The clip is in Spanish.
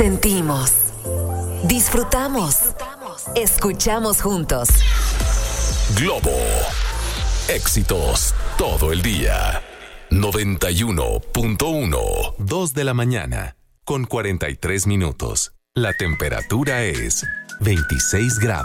Sentimos, disfrutamos, escuchamos juntos. Globo. Éxitos todo el día. 91.1. 2 de la mañana, con 43 minutos. La temperatura es 26 grados.